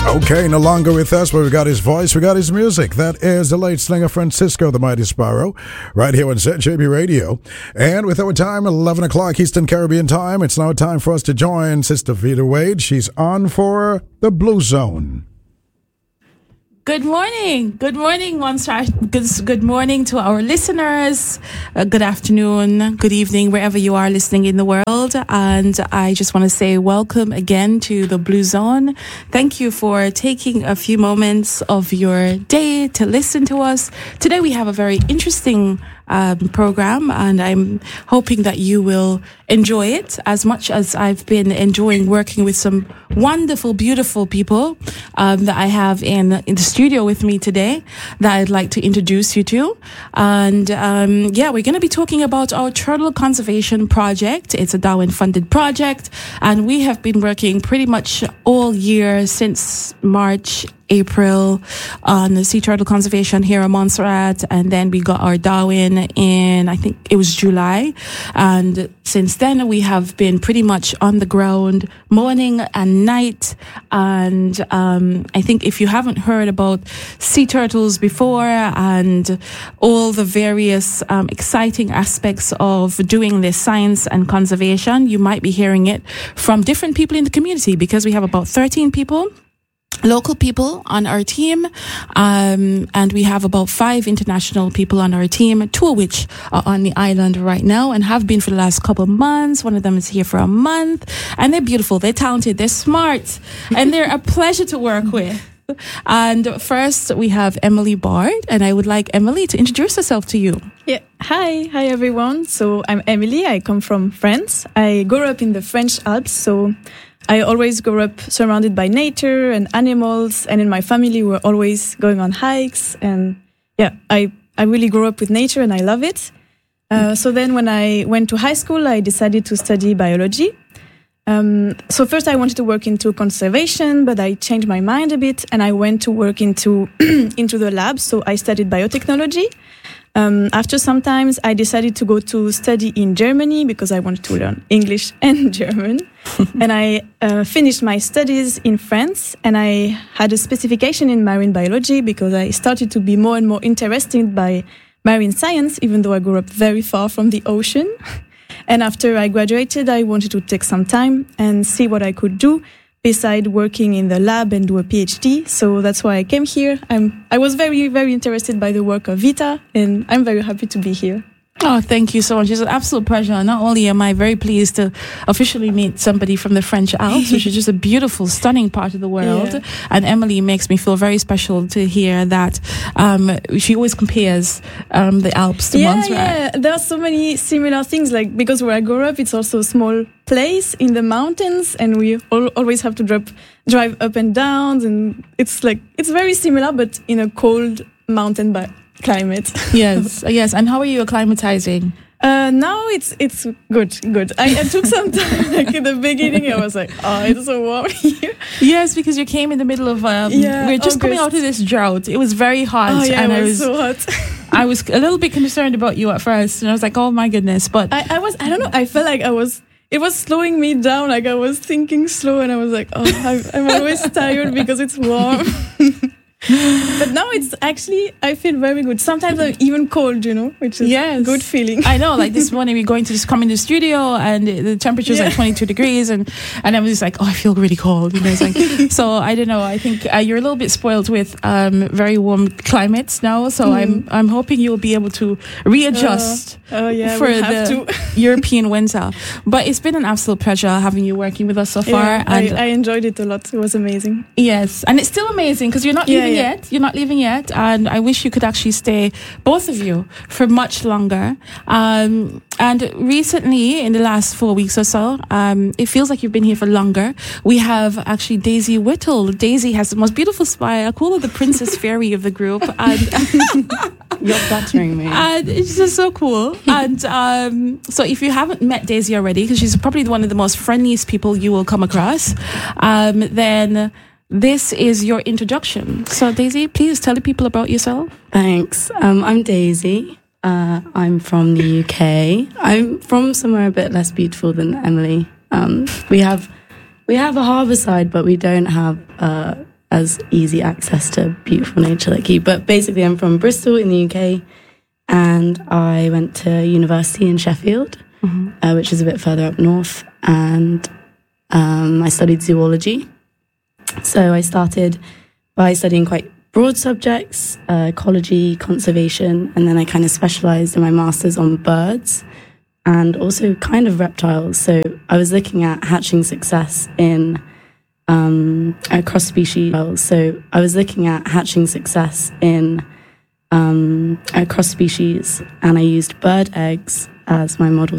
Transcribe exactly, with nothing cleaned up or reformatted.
Okay, no longer with us, but we got his voice, we got his music. That is the late singer Francisco the Mighty Sparrow, right here on Z J B Radio. And with our time, eleven o'clock Eastern Caribbean time, it's now time for us to join Sister Vida Wade. She's on for the Blue Zone. Good morning. Good morning, one star. Good, good morning to our listeners. Uh, good afternoon, good evening, wherever you are listening in the world. And I just want to say welcome again to the Blue Zone. Thank you for taking a few moments of your day to listen to us. Today we have a very interesting Um, program, and I'm hoping that you will enjoy it as much as I've been enjoying working with some wonderful, beautiful people um, that I have in in the studio with me today that I'd like to introduce you to. And um, yeah, we're going to be talking about our turtle conservation project. It's a Darwin-funded project, and we have been working pretty much all year since March, April on the sea turtle conservation here in Montserrat, and then we got our Darwin in, I think it was July, and since then we have been pretty much on the ground morning and night. And um, I think if you haven't heard about sea turtles before and all the various um, exciting aspects of doing this science and conservation, you might be hearing it from different people in the community, because we have about thirteen people, local people on our team, um, and we have about five international people on our team, two of which are on the island right now and have been for the last couple of months. One of them is here for a month, and they're beautiful, they're talented, they're smart, and they're a pleasure to work with. And first we have Emily Bard, and I would like Emily to introduce herself to you. Yeah. Hi, hi everyone. So I'm Emily, I come from France. I grew up in the French Alps, so I always grew up surrounded by nature and animals, and in my family we're always going on hikes, and yeah, I, I really grew up with nature and I love it. Uh, so then when I went to high school, I decided to study biology. Um, so first I wanted to work into conservation, but I changed my mind a bit and I went to work into into the lab. So I studied biotechnology. Um, after some time, I decided to go to study in Germany because I wanted to learn English and German. And I uh, finished my studies in France, and I had a specification in marine biology because I started to be more and more interested by marine science, even though I grew up very far from the ocean. And after I graduated, I wanted to take some time and see what I could do beside working in the lab and do a PhD. So that's why I came here. I'm, I was very, very interested by the work of Vita, and I'm very happy to be here. Oh, thank you so much. It's an absolute pleasure. Not only am I very pleased to officially meet somebody from the French Alps, which is just a beautiful, stunning part of the world. Yeah. And Emily makes me feel very special to hear that um, she always compares um, the Alps to yeah, Montserrat. Yeah, there are so many similar things. Like, because where I grew up, it's also a small place in the mountains, and we all, always have to drop, drive up and down. And it's like, it's very similar, but in a cold mountain bi- climate. Yes, yes. And how are you acclimatizing? Uh, now it's it's good, good. I, I took some time, like in the beginning, I was like, oh, it's so warm here. Yes, because you came in the middle of, um, yeah, we we're just August. coming out of this drought. It was very hot. Oh, yeah, and it was, I was so hot. I was a little bit concerned about you at first, and I was like, oh my goodness. But I, I was, I don't know, I felt like I was, it was slowing me down, like I was thinking slow, and I was like, oh, I'm, I'm always tired because it's warm. But now it's actually, I feel very good. Sometimes I'm even cold, you know, which is yes. a good feeling. I know, like this morning we're going to just come in the studio and the temperature is yeah. like twenty-two degrees, and, and I was just like, oh, I feel really cold. You know, it's like, so I don't know. I think uh, you're a little bit spoiled with um, very warm climates now. So mm. I'm I'm hoping you'll be able to readjust uh, uh, yeah, for we'll have the to. European winter. But it's been an absolute pleasure having you working with us so far. Yeah, and I, I enjoyed it a lot. It was amazing. Yes, and it's still amazing because you're not yeah, leaving yeah. yet. You're not leaving yet, and I wish you could actually stay, both of you, for much longer. Um, and recently, in the last four weeks or so, um, it feels like you've been here for longer. We have actually Daisy Whittle. Daisy has the most beautiful smile. I call her the Princess Fairy of the group. And you're flattering me. And it's just so cool. And um, so if you haven't met Daisy already, because she's probably one of the most friendliest people you will come across, um, then this is your introduction. So Daisy, please tell the people about yourself. Thanks. Um, I'm Daisy. Uh, I'm from the U K. I'm from somewhere a bit less beautiful than Emily. Um, we have we have a harbour side, but we don't have uh, as easy access to beautiful nature like you. But basically, I'm from Bristol in the U K, and I went to university in Sheffield, mm-hmm. uh, which is a bit further up north, and um, I studied zoology. So I started by studying quite broad subjects, uh, ecology, conservation, and then I kind of specialised in my master's on birds and also kind of reptiles. So I was looking at hatching success in um, across species. So I was looking at hatching success in um, across species, and I used bird eggs as my model.